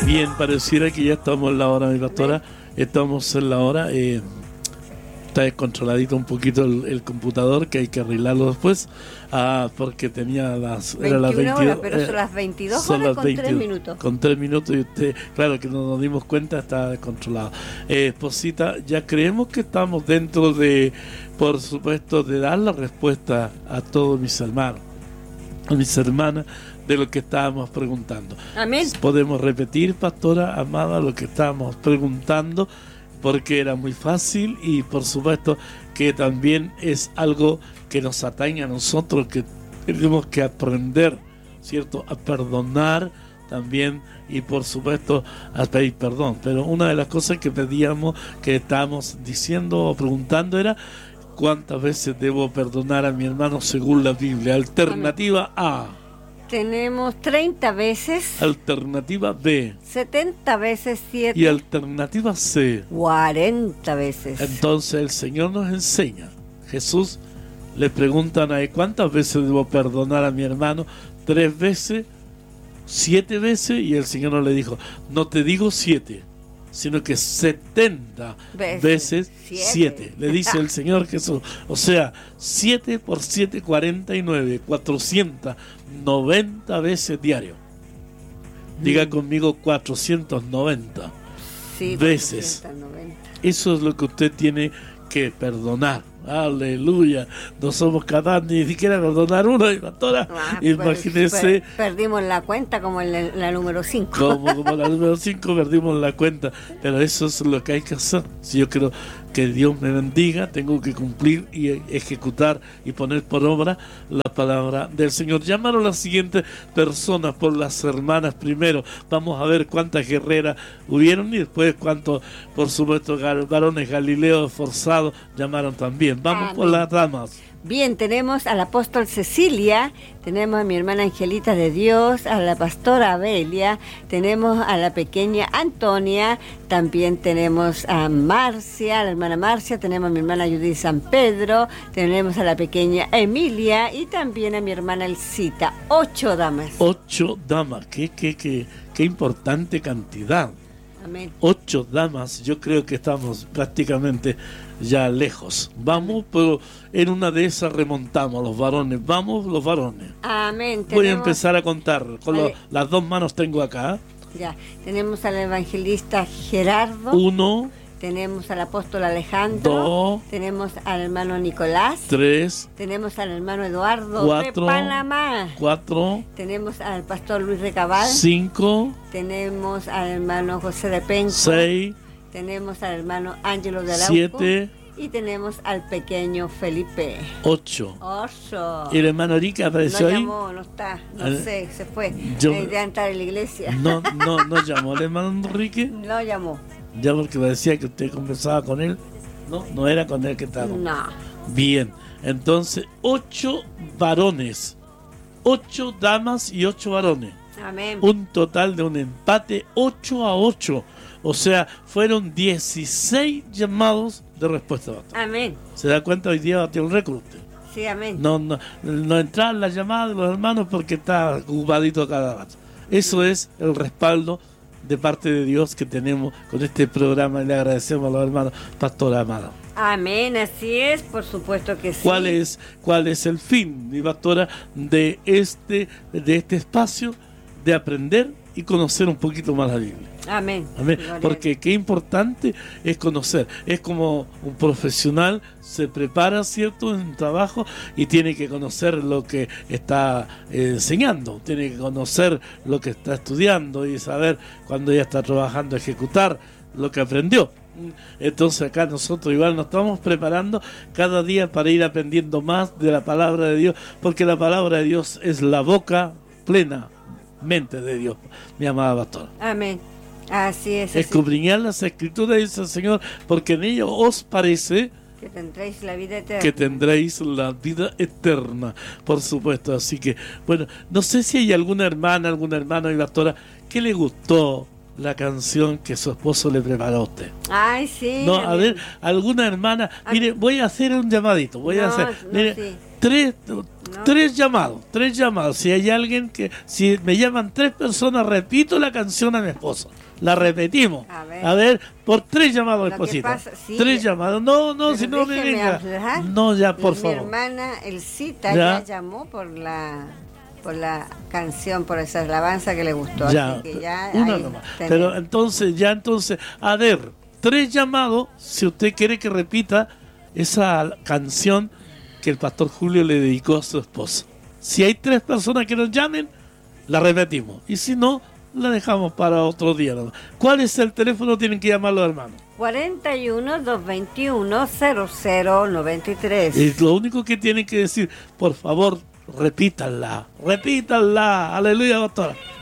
Bien, pareciera que ya estamos en la hora, mi pastora. Estamos en la hora. Está descontroladito un poquito el computador, que hay que arreglarlo después. Porque tenía era las 22 horas, pero son las 22 son horas las con 22, 3 minutos. Con 3 minutos y usted, claro que no nos dimos cuenta, está descontrolado. Esposita, ya creemos que estamos dentro de, por supuesto, de dar la respuesta a todos mis hermanos, a mis hermanas, de lo que estábamos preguntando. Amén. Podemos repetir, pastora amada, lo que estábamos preguntando, porque era muy fácil y por supuesto que también es algo que nos atañe a nosotros, que tenemos que aprender, ¿cierto?, a perdonar también y por supuesto a pedir perdón. Pero una de las cosas que pedíamos, que estábamos diciendo o preguntando era: ¿cuántas veces debo perdonar a mi hermano según la Biblia? Alternativa A. Tenemos 30 veces. Alternativa B. 70 veces 7. Y alternativa C. 40 veces. Entonces el Señor nos enseña. Jesús le preguntan a él: ¿cuántas veces debo perdonar a mi hermano? 3 veces, 7 veces. Y el Señor no le dijo: no te digo 7, sino que 70 veces 7. Le dice el Señor Jesús. O sea, 7 por 7, 49, 490 veces diario. Diga conmigo: 490 veces. 490. Eso es lo que usted tiene que perdonar. Aleluya. No somos capaces ni siquiera perdonar uno, pastora. Imagínese. Perdimos la cuenta como la número 5. Como la número 5 perdimos la cuenta. Pero eso es lo que hay que hacer. Si yo quiero que Dios me bendiga, tengo que cumplir y ejecutar y poner por obra la palabra del Señor. Llamaron a las siguientes personas, por las hermanas primero. Vamos a ver cuántas guerreras hubieron y después cuántos, por supuesto, varones galileos esforzados llamaron también. Vamos. Amén. Por las damas. Bien, tenemos al apóstol Cecilia, tenemos a mi hermana Angelita de Dios, a la pastora Abelia, tenemos a la pequeña Antonia, también tenemos a Marcia, a la hermana Marcia, tenemos a mi hermana Judith San Pedro, tenemos a la pequeña Emilia y también a mi hermana Elcita. 8 damas. 8 damas, qué importante cantidad. Amén. 8 damas, yo creo que estamos prácticamente ya lejos. Vamos, pero en una de esas remontamos los varones. Vamos, los varones. Amén. Voy a empezar a contar. Con las 2 manos tengo acá. Ya, tenemos al evangelista Gerardo. 1. Tenemos al apóstol Alejandro. 2. Tenemos al hermano Nicolás. 3. Tenemos al hermano Eduardo 4, de Panamá. 4. Tenemos al pastor Luis Recabal. 5. Tenemos al hermano José de Penco. 6. Tenemos al hermano Ángelo de Arauco. 7. Y tenemos al pequeño Felipe. 8. 8. ¿Y el hermano Enrique apareció ahí? No llamó, no está, no sé, se fue. De entrar en la iglesia. No llamó el hermano Enrique. No llamó. Ya, porque me decía que usted conversaba con él. No era con él que estaba. No. Bien, entonces 8 varones, 8 damas y 8 varones. Amén. Un total de un empate 8-8. O sea, fueron 16 llamados de respuesta. Amén. ¿Se da cuenta? Hoy día batió el récord usted. Sí, amén. No entraban las llamadas de los hermanos porque está ocupadito cada rato. Eso es el respaldo de parte de Dios que tenemos con este programa, y le agradecemos a los hermanos pastora amada. Amén, así es, por supuesto que sí. ¿Cuál es el fin, mi pastora, de este espacio de aprender y conocer un poquito más la Biblia? Amén. Amén. Porque qué importante es conocer. Es como un profesional se prepara, ¿cierto?, en un trabajo y tiene que conocer lo que está enseñando, tiene que conocer lo que está estudiando y saber cuando ya está trabajando, ejecutar lo que aprendió. Entonces acá nosotros igual nos estamos preparando cada día para ir aprendiendo más de la palabra de Dios, porque la palabra de Dios es la boca plena mente de Dios, mi amada pastora. Amén. Así es. Escudriñad las escrituras, dice el Señor, porque en ello os parece que tendréis la vida eterna. Que tendréis la vida eterna, por supuesto. Así que, bueno, no sé si hay alguna hermana, algún hermano y pastora que le gustó la canción que su esposo le preparó a usted. Ay, sí. No, a ver, alguna hermana, mire, voy a hacer un llamadito, mire, sí. Tres llamados. Si hay alguien si me llaman 3 personas, repito la canción a mi esposa. La repetimos. A ver, por 3 llamados, esposita. Sí, 3 llamados. No, si no me venga. Hablar. No, ya, por favor. Mi hermana Elcita ya llamó por la canción, por esa alabanza que le gustó. Ya, así que ya una nomás. Pero entonces, a ver, 3 llamados, si usted quiere que repita esa canción que el pastor Julio le dedicó a su esposa. Si hay 3 personas que nos llamen, la repetimos. Y si no, la dejamos para otro día. ¿Cuál es el teléfono? Tienen que llamarlo, hermano. 41-221-0093. Y lo único que tienen que decir, por favor, repítanla. Aleluya, pastora.